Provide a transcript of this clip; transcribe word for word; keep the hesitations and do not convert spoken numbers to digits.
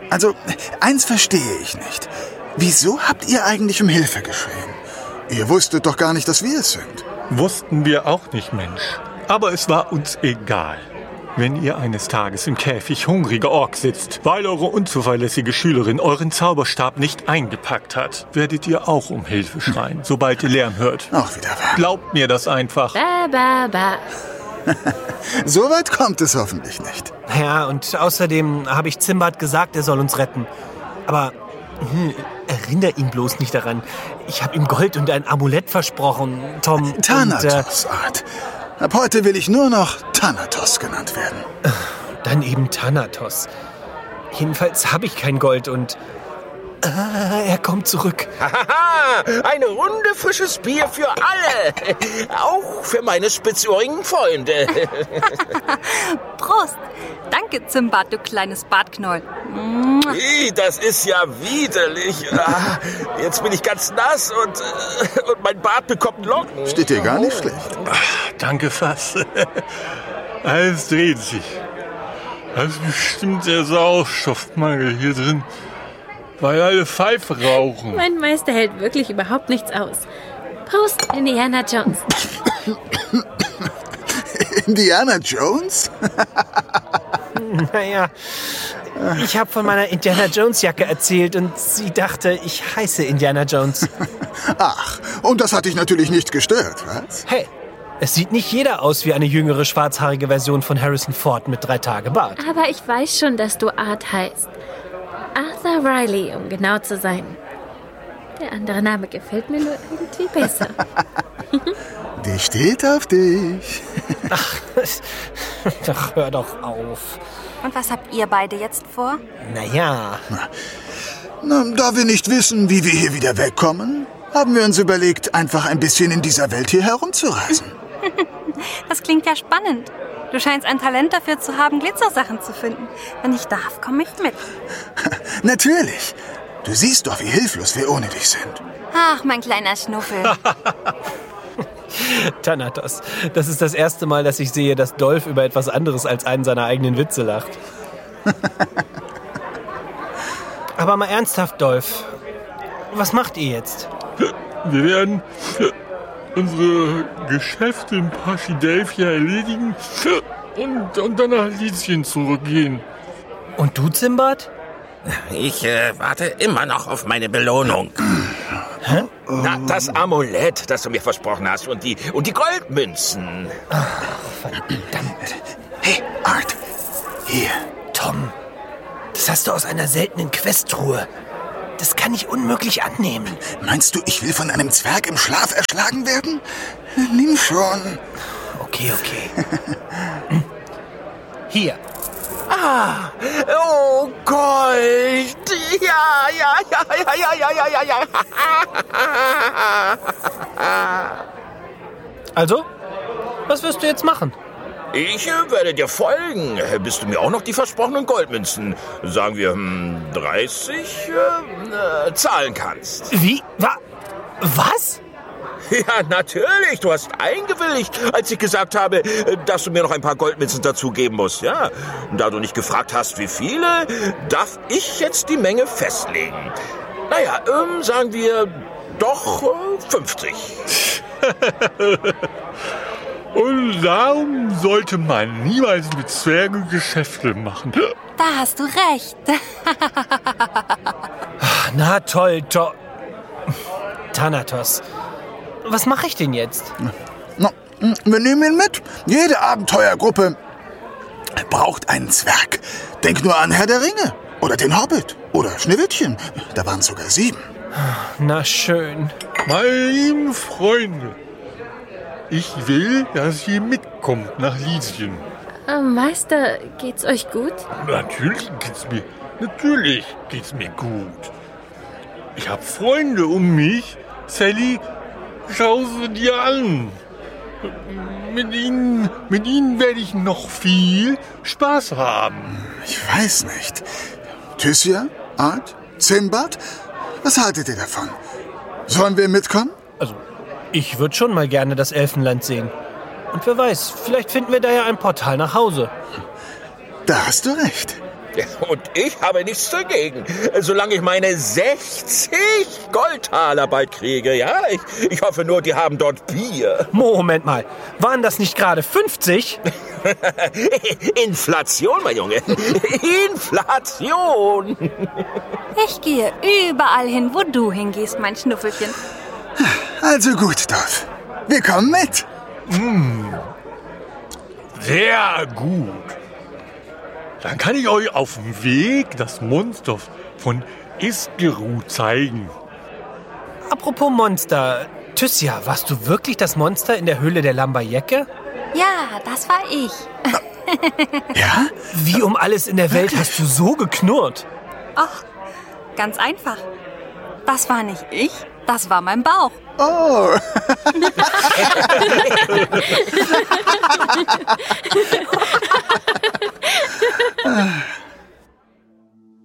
Also, eins verstehe ich nicht. Wieso habt ihr eigentlich um Hilfe geschrien? Ihr wusstet doch gar nicht, dass wir es sind. Wussten wir auch nicht, Mensch. Aber es war uns egal. Wenn ihr eines Tages im Käfig hungriger Ork sitzt, weil eure unzuverlässige Schülerin euren Zauberstab nicht eingepackt hat, werdet ihr auch um Hilfe schreien, sobald ihr Lärm hört. Auch wieder wahr. Glaubt mir das einfach. Ba, ba, ba. So weit kommt es hoffentlich nicht. Ja, und außerdem habe ich Zimbad gesagt, er soll uns retten. Aber hm, erinnere ihn bloß nicht daran. Ich habe ihm Gold und ein Amulett versprochen, Tom. Thanatos, und, äh, Art. Ab heute will ich nur noch Thanatos genannt werden. Dann eben Thanatos. Jedenfalls habe ich kein Gold und... Ah, er kommt zurück. Hahaha, eine Runde frisches Bier für alle. Auch für meine spitzohrigen Freunde. Prost. Danke, Zimbad, du kleines Bartknoll. Ih, das ist ja widerlich. Ah, jetzt bin ich ganz nass und, äh, und mein Bart bekommt Locken. Steht dir gar nicht schlecht. Ach, danke, Fass. Alles dreht sich. Das ist bestimmt der Sauerstoffmangel hier drin. Weil alle Pfeife rauchen. Mein Meister hält wirklich überhaupt nichts aus. Prost, Indiana Jones. Indiana Jones? Naja, ich habe von meiner Indiana Jones Jacke erzählt und sie dachte, ich heiße Indiana Jones. Ach, und das hat dich natürlich nicht gestört, was? Hey, es sieht nicht jeder aus wie eine jüngere, schwarzhaarige Version von Harrison Ford mit drei Tage Bart. Aber ich weiß schon, dass du Art heißt. Arthur Riley, um genau zu sein. Der andere Name gefällt mir nur irgendwie besser. Die steht auf dich. Ach, doch, hör doch auf. Und was habt ihr beide jetzt vor? Naja. Na, da wir nicht wissen, wie wir hier wieder wegkommen, haben wir uns überlegt, einfach ein bisschen in dieser Welt hier herumzureisen. Das klingt ja spannend. Du scheinst ein Talent dafür zu haben, Glitzersachen zu finden. Wenn ich darf, komme ich mit. Natürlich. Du siehst doch, wie hilflos wir ohne dich sind. Ach, mein kleiner Schnuffel. Thanatos, das ist das erste Mal, dass ich sehe, dass Dolph über etwas anderes als einen seiner eigenen Witze lacht. Aber mal ernsthaft, Dolph. Was macht ihr jetzt? Wir werden unsere Geschäfte in Paschidelphia erledigen und, und dann nach Lizien zurückgehen. Und du, Zimbad? Ich äh, warte immer noch auf meine Belohnung. Hä? Na, das Amulett, das du mir versprochen hast und die, und die Goldmünzen. Ach, verdammt. Hey, Art, hier. Tom, das hast du aus einer seltenen Questtruhe. Das kann ich unmöglich annehmen. Meinst du, ich will von einem Zwerg im Schlaf erschlagen werden? Nimm schon. Okay, okay. Hier. Ah, oh Gold. Ja, ja, ja, ja, ja, ja, ja, ja, ja. Also, was wirst du jetzt machen? Ich äh, werde dir folgen, bis du mir auch noch die versprochenen Goldmünzen, sagen wir hm, dreißig, äh, äh, zahlen kannst. Wie? Wa? Was? Ja, natürlich. Du hast eingewilligt, als ich gesagt habe, dass du mir noch ein paar Goldmünzen dazugeben musst. Ja. Und da du nicht gefragt hast, wie viele, darf ich jetzt die Menge festlegen. Naja, ähm, sagen wir doch äh, fünfzig. Und darum sollte man niemals mit Zwergen Geschäfte machen. Da hast du recht. Na toll, to Thanatos. Was mache ich denn jetzt? Na, wir nehmen ihn mit. Jede Abenteuergruppe braucht einen Zwerg. Denk nur an Herr der Ringe oder den Hobbit oder Schneewittchen. Da waren sogar sieben. Na schön. Meine lieben Freunde, ich will, dass ihr mitkommt nach Lizien. Oh, Meister, geht's euch gut? Natürlich geht's mir, natürlich geht's mir gut. Ich habe Freunde um mich. Sally, schau sie dir an. Mit ihnen, mit ihnen werde ich noch viel Spaß haben. Ich weiß nicht. Thysia? Art? Zimbad? Was haltet ihr davon? Sollen wir mitkommen? Also, ich würde schon mal gerne das Elfenland sehen. Und wer weiß, vielleicht finden wir da ja ein Portal nach Hause. Da hast du recht. Und ich habe nichts dagegen, solange ich meine sechzig Goldtaler bald kriege, ja? Ich, ich hoffe nur, die haben dort Bier. Moment mal, waren das nicht gerade fünfzig? Inflation, mein Junge. Inflation. Ich gehe überall hin, wo du hingehst, mein Schnuffelchen. Also gut, Dolph. Wir kommen mit. Sehr gut. Dann kann ich euch auf dem Weg das Monster von Isgeru zeigen. Apropos Monster, Tyssia, warst du wirklich das Monster in der Höhle der Lambayecke? Ja, das war ich. Ja? Wie um alles in der Welt hast du so geknurrt? Ach, ganz einfach. Das war nicht ich, das war mein Bauch. Oh.